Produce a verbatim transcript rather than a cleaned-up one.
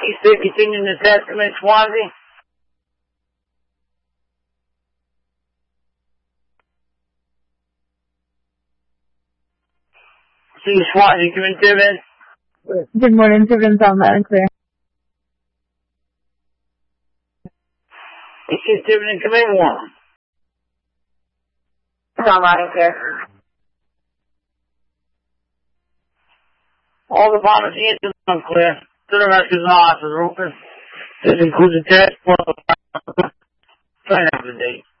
You still continuing the Testament, Swansea? See you, Swansea, coming to this? Good morning, Tibbins, on that and clear. You see Tibbins, come in one. On that and clear. All the bombers here to the unclear. To the rest of the office are open. This includes a test for the sign up the date.